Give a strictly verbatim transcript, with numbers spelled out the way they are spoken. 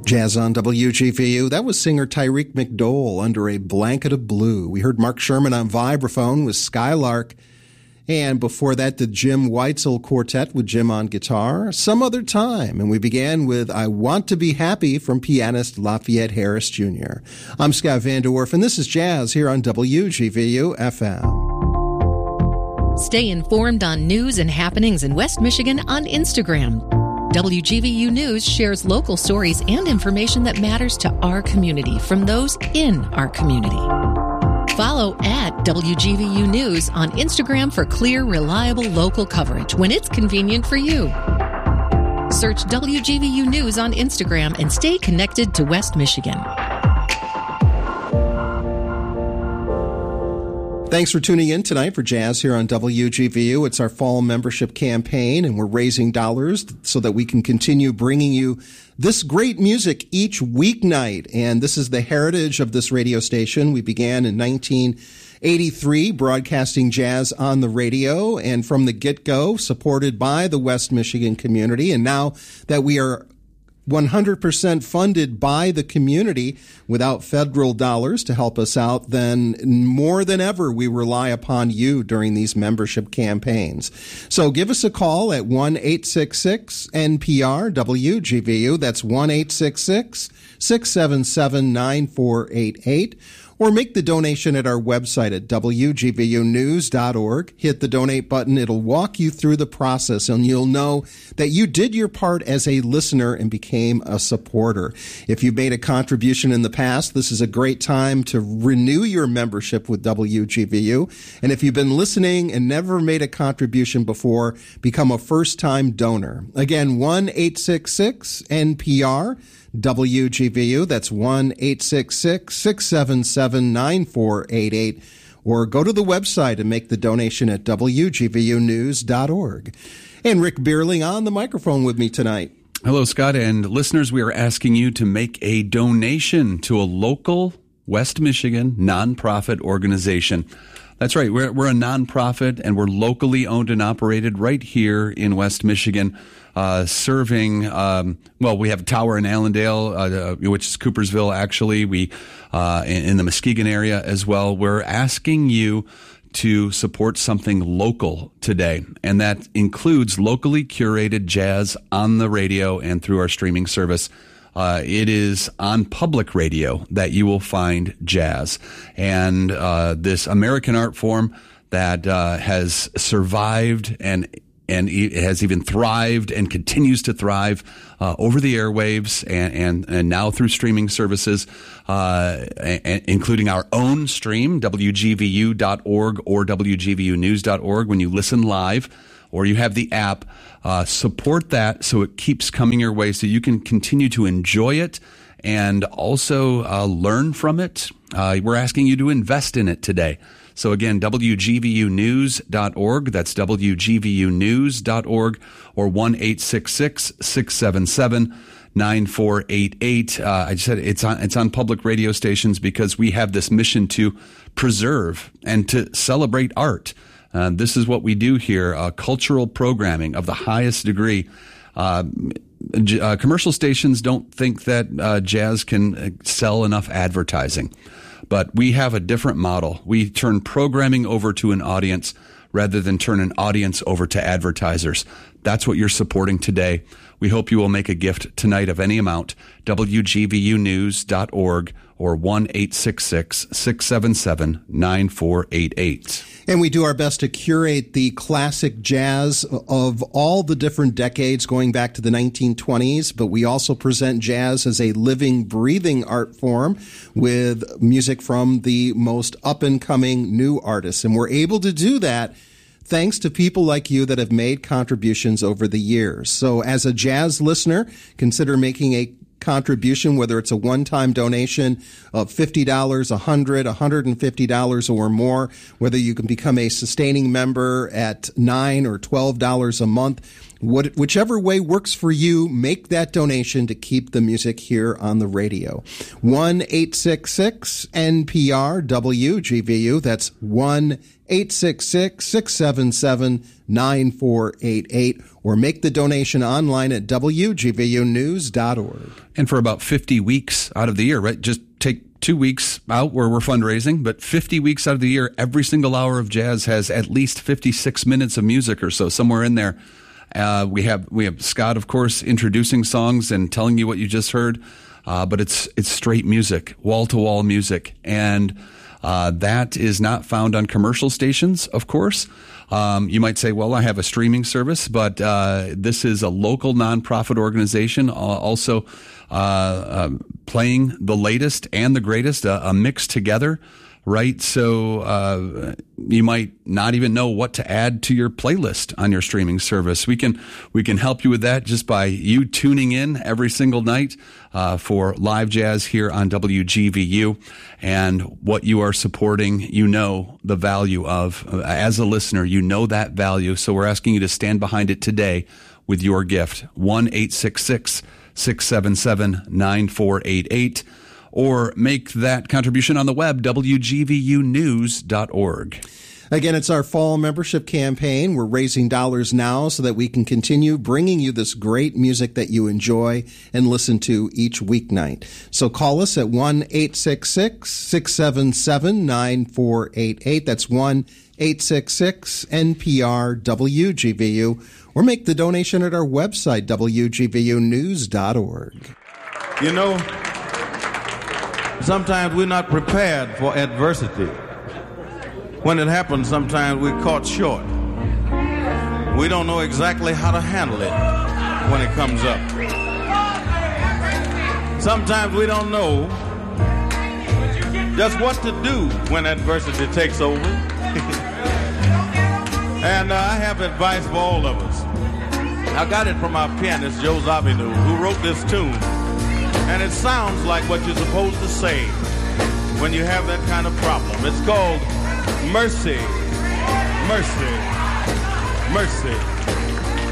Jazz on W G V U. That was singer Tyreek McDowell, Under a Blanket of Blue. We heard Mark Sherman on vibraphone with Skylark. And before that, the Jim Weitzel Quartet with Jim on guitar, Some Other Time. And we began with I Want to Be Happy from pianist Lafayette Harris Junior I'm Scott Vander Werf, and this is Jazz here on W G V U F M. Stay informed on news and happenings in West Michigan on Instagram. W G V U News shares local stories and information that matters to our community from those in our community. Follow at W G V U News on Instagram for clear, reliable local coverage when it's convenient for you. Search W G V U News on Instagram and stay connected to West Michigan. Thanks for tuning in tonight for Jazz here on W G V U. It's our fall membership campaign, and we're raising dollars so that we can continue bringing you this great music each weeknight. And this is the heritage of this radio station. We began in nineteen eighty-three broadcasting jazz on the radio, and from the get-go supported by the West Michigan community. And now that we are one hundred percent funded by the community without federal dollars to help us out, then more than ever we rely upon you during these membership campaigns. So give us a call at one eight six six N P R W G V U. That's one eight six six, six seven seven, nine four eight eight. Or make the donation at our website at W G V U news dot org. Hit the donate button. It'll walk you through the process, and you'll know that you did your part as a listener and became a supporter. If you made a contribution in the past, this is a great time to renew your membership with W G V U. And if you've been listening and never made a contribution before, become a first-time donor. Again, one eight six six N P R W G V U. That's one eight six six, six seven seven, nine four eight eight. Or go to the website and make the donation at W G V U news dot org. And Rick Bierling on the microphone with me tonight. Hello, Scott. And listeners, we are asking you to make a donation to a local West Michigan nonprofit organization. That's right. We're, we're a nonprofit, and we're locally owned and operated right here in West Michigan. Uh, serving, um, well, we have a tower in Allendale, uh, which is Coopersville, actually. We, uh, in, in the Muskegon area as well. We're asking you to support something local today, and that includes locally curated jazz on the radio and through our streaming service. Uh, it is on public radio that you will find jazz. And uh, this American art form that uh, has survived and and it has even thrived and continues to thrive uh, over the airwaves and, and, and now through streaming services, uh, and, including our own stream, W G V U dot org or W G V U news dot org when you listen live, or you have the app. Uh, support that so it keeps coming your way so you can continue to enjoy it and also uh, learn from it. Uh, we're asking you to invest in it today. So again, W G V U news dot org, that's W G V U news dot org, or one eight six six, six seven seven, nine four eight eight. Uh, I just said it's on, it's on public radio stations because we have this mission to preserve and to celebrate art. Uh, this is what we do here, uh, cultural programming of the highest degree. Uh, uh, commercial stations don't think that uh, jazz can sell enough advertising. But we have a different model. We turn programming over to an audience rather than turn an audience over to advertisers. That's what you're supporting today. We hope you will make a gift tonight of any amount. W G V U news dot org or one eight six six, six seven seven, nine four eight eight. And we do our best to curate the classic jazz of all the different decades going back to the nineteen twenties, but we also present jazz as a living, breathing art form with music from the most up-and-coming new artists. And we're able to do that thanks to people like you that have made contributions over the years. So as a jazz listener, consider making a contribution, whether it's a one-time donation of fifty dollars, one hundred dollars, one hundred fifty dollars or more, whether you can become a sustaining member at nine dollars or twelve dollars a month. What, whichever way works for you, make that donation to keep the music here on the radio. one eight six six N P R W G V U. That's one eight six six, six seven seven, nine four eight eight. Or make the donation online at W G V U news dot org. And for about fifty weeks out of the year, right? Just take two weeks out where we're fundraising, but fifty weeks out of the year, every single hour of jazz has at least fifty-six minutes of music or so, somewhere in there. Uh, we have we have Scott, of course, introducing songs and telling you what you just heard, uh, but it's it's straight music, wall-to-wall music, and uh, that is not found on commercial stations, of course. Um, you might say, well, I have a streaming service, but uh, this is a local nonprofit organization, uh, also uh, uh, playing the latest and the greatest, uh, a mix together. Right, so uh, you might not even know what to add to your playlist on your streaming service. We can we can help you with that just by you tuning in every single night uh, for live jazz here on W G V U, and what you are supporting, you know the value of. As a listener, you know that value. So we're asking you to stand behind it today with your gift. one eight six six, six seven seven, nine four eight eight. Or make that contribution on the web, W G V U news dot org. Again, it's our fall membership campaign. We're raising dollars now so that we can continue bringing you this great music that you enjoy and listen to each weeknight. So call us at one eight six six, six seven seven, nine four eight eight. That's one eight six six N P R W G V U. Or make the donation at our website, W G V U news dot org. You know, sometimes we're not prepared for adversity. When it happens, sometimes we're caught short. We don't know exactly how to handle it when it comes up. Sometimes we don't know just what to do when adversity takes over. And uh, I have advice for all of us. I got it from our pianist, Joe Zawinul, who wrote this tune. And it sounds like what you're supposed to say when you have that kind of problem. It's called mercy, mercy, mercy.